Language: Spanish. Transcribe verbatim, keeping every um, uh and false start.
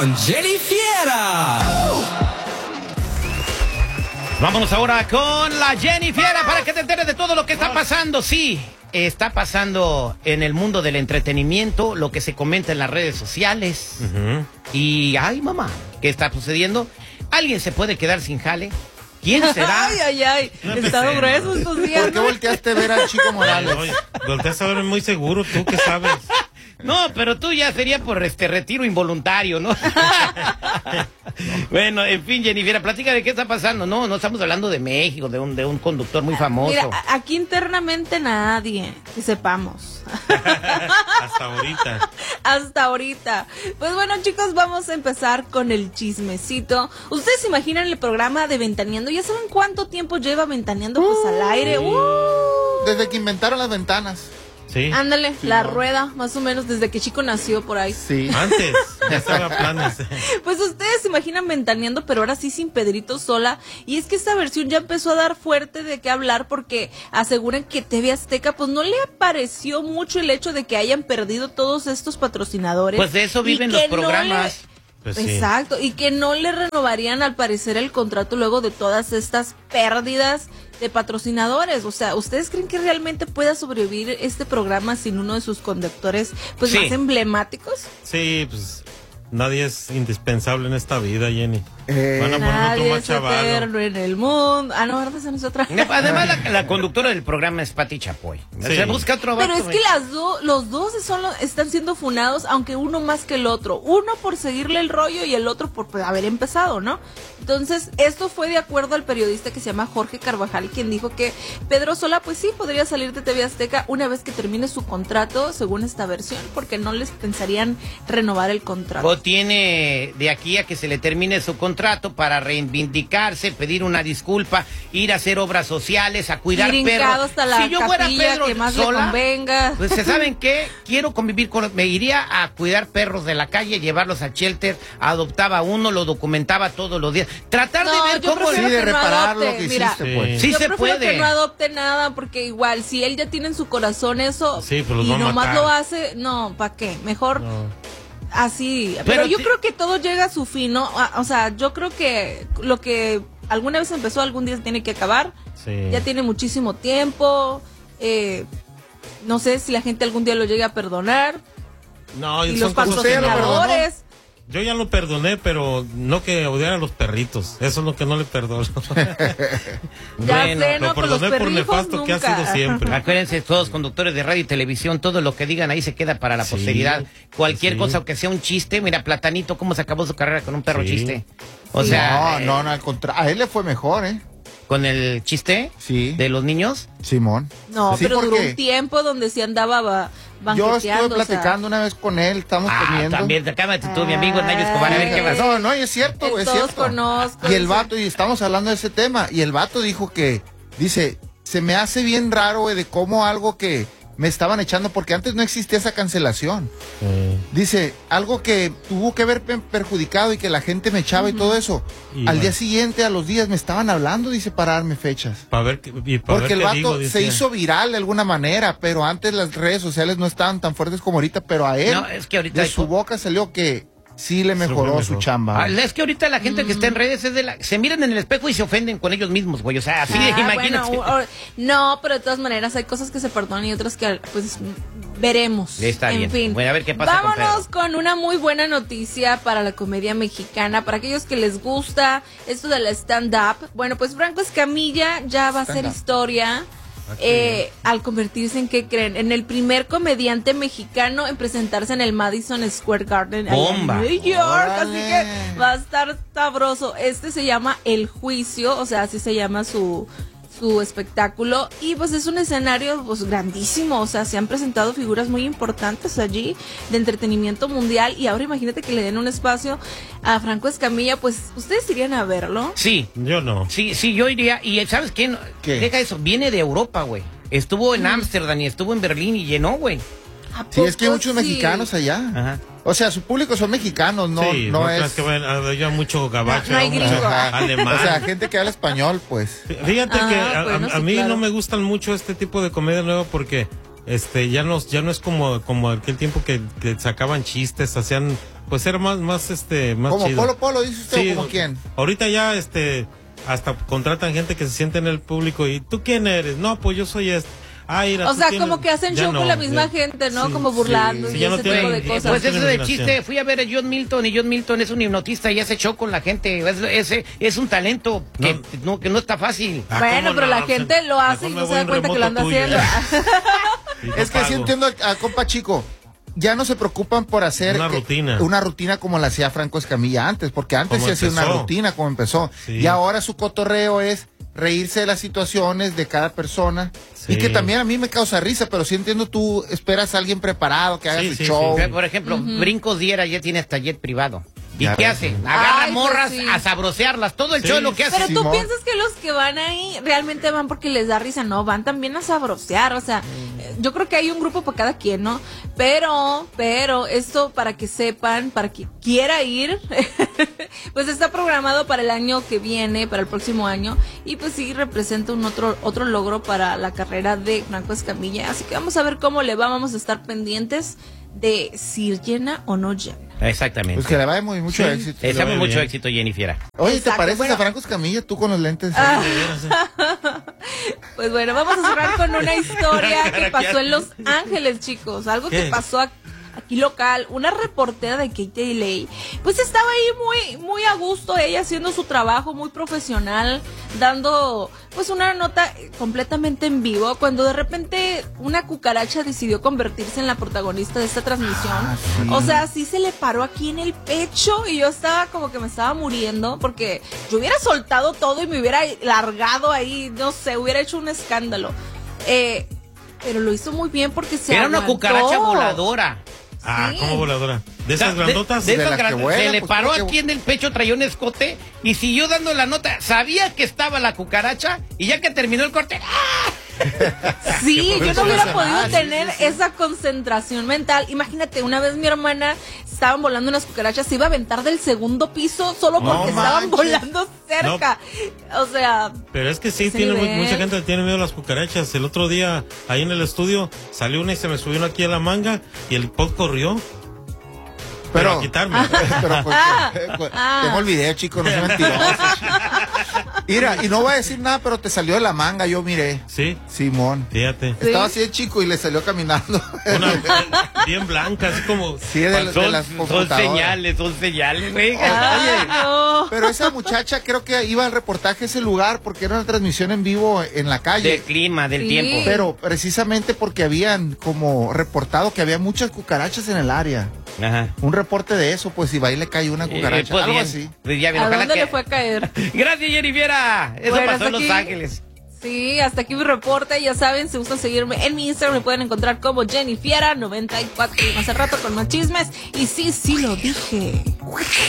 con Jenny Fiera. Vámonos ahora con la Jenny Fiera para que te enteres de todo lo que está pasando. Sí, está pasando en el mundo del entretenimiento, lo que se comenta en las redes sociales. Uh-huh. Y, ay, mamá, ¿qué está sucediendo? ¿Alguien se puede quedar sin jale? ¿Quién será? Ay, ay, ay. No he estado grueso estos días. ¿Por qué volteaste a ver al Chico Morales? Oye, volteaste a ver muy seguro, ¿tú qué sabes? No, pero tú ya sería por este retiro involuntario, ¿no? Bueno, en fin, Jennifer, platica de qué está pasando. No, no estamos hablando de México, de un, de un conductor muy famoso. Mira, aquí internamente nadie, que sepamos. Hasta ahorita. Hasta ahorita. Pues bueno, chicos, vamos a empezar con el chismecito. ¿Ustedes se imaginan el programa de Ventaneando? ¿Ya saben cuánto tiempo lleva Ventaneando pues uh, al aire? Sí. Uh. Desde que inventaron las ventanas. Sí. Ándale, sí, la no. rueda, más o menos, desde que Chico nació por ahí. Sí. Antes, ya estaba planes. Pues ustedes se imaginan Ventaneando, pero ahora sí sin Pedrito Sola. Y es que esta versión ya empezó a dar fuerte de qué hablar porque aseguran que T V Azteca, pues no le pareció mucho el hecho de que hayan perdido todos estos patrocinadores. Pues de eso viven los programas. No le... Pues exacto, sí. Y que no le renovarían al parecer el contrato luego de todas estas pérdidas de patrocinadores. O sea, ¿ustedes creen que realmente pueda sobrevivir este programa sin uno de sus conductores pues sí. más emblemáticos? Sí, pues nadie es indispensable en esta vida, Jenny. Eh, Van a poner nadie otro más es eterno en el mundo. Ah, no, ¿verdad? Esa no es otra. Además, la, la conductora del programa es Pati Chapoy. Sí. Se busca otro Pero vato, es que las do, los dos son los, están siendo funados, aunque uno más que el otro. Uno por seguirle el rollo y el otro por pues, haber empezado, ¿no? Entonces, esto fue de acuerdo al periodista que se llama Jorge Carvajal, quien dijo que Pedro Sola, pues sí, podría salir de T V Azteca una vez que termine su contrato, según esta versión, porque no les pensarían renovar el contrato. O tiene de aquí a que se le termine su contrato para reivindicarse, pedir una disculpa, ir a hacer obras sociales, a cuidar perros. Hasta la si yo fuera Pedro que más Sola, le convenga. Pues ¿saben qué? Quiero convivir con, me iría a cuidar perros de la calle, llevarlos a shelter, adoptaba uno, lo documentaba todos los días, tratar no, de ver cómo sí, de reparar lo que Mira, hiciste, pues. Sí yo se prefiero puede. que no adopte nada, porque igual, si él ya tiene en su corazón eso, sí, pues y nomás matar. lo hace, no, ¿para qué? Mejor... No. Así, pero, pero yo te... creo que todo llega a su fin, ¿no? O sea, yo creo que lo que alguna vez empezó, algún día se tiene que acabar. Sí. Ya tiene muchísimo tiempo. Eh, no sé si la gente algún día lo llegue a perdonar. No, y los patrocinadores. Yo ya lo perdoné, pero no que odiara a los perritos. Eso es lo que no le perdono. Bueno, sé, no, lo perdoné por nefasto nunca. que ha sido siempre. Acuérdense, todos conductores de radio y televisión, todo lo que digan ahí se queda para la sí, posteridad. Cualquier sí. cosa, aunque sea un chiste. Mira, Platanito, cómo se acabó su carrera con un perro sí. chiste. O sí. sea... No, eh, no, no, al contrario. A él le fue mejor, ¿eh? ¿Con el chiste? Sí. ¿De los niños? Simón. No, sí, pero porque... duró un tiempo donde sí andaba va, banqueteando. Yo estuve platicando o sea... una vez con él, estamos ah, comiendo. También, cámate tú, mi amigo Nayo Escobar, a ver qué vas. No, no, es cierto, es todos cierto. Conozco, y el vato, y estamos hablando de ese tema, y el vato dijo que, dice, se me hace bien raro, güey, de cómo algo que me estaban echando, porque antes no existía esa cancelación. Sí. Dice, algo que tuvo que haber perjudicado y que la gente me echaba uh-huh. y todo eso. Y al bueno. día siguiente, a los días, me estaban hablando, dice, para darme fechas. Para ver, y para porque ver el vato digo, se hizo viral de alguna manera, pero antes las redes sociales no estaban tan fuertes como ahorita, pero a él, no, es que ahorita de su boca salió que... sí le mejoró su chamba. Ah, es que ahorita la gente mm. que está en redes es de la, se miran en el espejo y se ofenden con ellos mismos, güey. O sea, así ah, de imagínate. Bueno, o, o, no, pero de todas maneras hay cosas que se perdonan y otras que pues veremos. Está en bien. fin. Bueno, a ver qué pasa. Vámonos con, con una muy buena noticia para la comedia mexicana, para aquellos que les gusta esto del stand-up. Bueno, pues Franco Escamilla ya va a hacer historia. Okay. Eh, al convertirse en, ¿qué creen? En el primer comediante mexicano en presentarse en el Madison Square Garden en New York. Órale. Así que va a estar sabroso. Este se llama El Juicio, o sea, así se llama su su espectáculo, y pues es un escenario pues grandísimo, o sea, se han presentado figuras muy importantes allí de entretenimiento mundial, y ahora imagínate que le den un espacio a Franco Escamilla. Pues ¿ustedes irían a verlo? Sí, yo no. Sí, sí, yo iría. Y ¿sabes qué? ¿Qué? Deja eso, viene de Europa, güey. Estuvo en Ámsterdam mm. y estuvo en Berlín y llenó, güey. Sí, es que hay muchos sí. mexicanos allá. Ajá. O sea, su público son mexicanos, no, sí, no, no es... que ven, hay mucho gabacho, no, no hay gringo. Alemán. O sea, gente que habla español, pues. Fíjate ah, que a, bueno, a, a sí, mí claro. no me gustan mucho este tipo de comedia nueva porque este, ya no, ya no es como, como aquel tiempo que, que sacaban chistes, hacían, pues era más, más, este, más ¿Como chido. Polo Polo, dice usted, Sí, o como quién? Ahorita ya, este, hasta contratan gente que se siente en el público y ¿tú quién eres? No, pues yo soy este. Ah, mira, O tú sea, tienes- como que hacen ya show no, con la misma ya- gente, ¿no? sí, Como burlando sí, y ya no ese tienen- tipo de eh, cosas. Pues eso de imaginación. chiste, fui a ver a John Milton y John Milton es un hipnotista y hace show con la gente. Es, ese es un talento que no, No. que no está fácil. Ah, Bueno, ¿cómo pero no? la gente lo hace y Mejor me no se voy da en cuenta que lo anda remoto tuyo. haciendo. Y yo Es que sí pago. entiendo a, a compa Chico. Ya no se preocupan por hacer Una eh, rutina. una rutina como la hacía Franco Escamilla antes, porque antes Como se hacía una empezó. rutina como empezó. Sí. Y ahora su cotorreo es reírse de las situaciones de cada persona. Sí. Y que también a mí me causa risa, pero sí entiendo, tú esperas a alguien preparado que haga Sí, su sí, show. sí. Por ejemplo, Brincos Diera ya tiene hasta jet privado. ¿Y Ya qué ves. hace? Agarra Ay, pues morras sí. a sabrosearlas. Todo el Sí. show es lo que hace. Pero tú Simón. piensas que los que van ahí realmente van porque les da risa, no, van también a sabrosear, o sea, eh, yo creo que hay un grupo para cada quien, ¿no? Pero, pero, esto para que sepan, para que quiera ir, pues está programado para el año que viene, para el próximo año, y pues sí representa un otro, otro logro para la carrera de Franco Escamilla, así que vamos a ver cómo le va, vamos a estar pendientes de si llena o no llena. Exactamente. Pues que le vaya muy mucho Sí. éxito. Deseamos le vaya mucho bien. éxito, Jennifer. Oye, ¿te Exacto, pareces bueno. a Franco Escamilla tú con los lentes? Pues bueno, vamos a cerrar con una historia que Cara, pasó ¿qué en Los Ángeles, chicos. Algo que ¿Qué? pasó aquí, aquí local. Una reportera de K T L A, pues estaba ahí muy, muy a gusto, ella haciendo su trabajo muy profesional, dando pues una nota completamente en vivo, cuando de repente una cucaracha decidió convertirse en la protagonista de esta transmisión. Ah, sí. O sea, sí se le paró aquí en el pecho y yo estaba como que me estaba muriendo porque yo hubiera soltado todo y me hubiera largado ahí, no sé, hubiera hecho un escándalo. Eh, pero lo hizo muy bien porque se Era una aguantó. cucaracha voladora. Ah, Sí. ¿cómo voladora? ¿De O sea, esas grandotas? de- de De esas las que grandes- vuelan, se le pues, paró creo que- aquí en el pecho, traía un escote y siguió dando la nota. Sabía que estaba la cucaracha y ya que terminó el corte, ¡ah! Sí, Qué yo no hubiera profesional, podido sí, tener sí, sí. esa concentración mental. Imagínate, una vez mi hermana estaban volando unas cucarachas, se iba a aventar del segundo piso solo No porque estaban manches. volando cerca. O sea, Pero es que sí, Ese tiene mu- nivel. mucha gente le tiene miedo a las cucarachas. El otro día, ahí en el estudio, salió una y se me subió una aquí a la manga y el pop corrió. Pero, Pero- a quitarme. Pero pues, Ah, eh, pues, ah. tengo el video, chico, no seas mentiroso. Mira, y no voy a decir nada, pero te salió de la manga, yo miré. Sí, Simón. fíjate. Sí. Estaba así de chico y le salió caminando. Una bien blanca, así como... Sí, de, de Son, las son computadoras. señales, son señales, güey. ay, no. Pero esa muchacha creo que iba al reportaje a ese lugar porque era una transmisión en vivo en la calle. Del clima, del Sí. tiempo. Pero precisamente porque habían como reportado que había muchas cucarachas en el área. Ajá. Un reporte de eso, pues si va y le cae una Eh, cucaracha, pues algo bien. así. Pues ya bien, ¿A ojalá dónde que- le fue a caer? Gracias, Jennifer. Eso Bueno, pasó hasta en Los aquí. Ángeles. Sí, hasta aquí mi reporte. Ya saben, si gustan seguirme en mi Instagram, me pueden encontrar como Jennifiera noventa y cuatro. Hace rato con más chismes. Y sí, sí lo dije.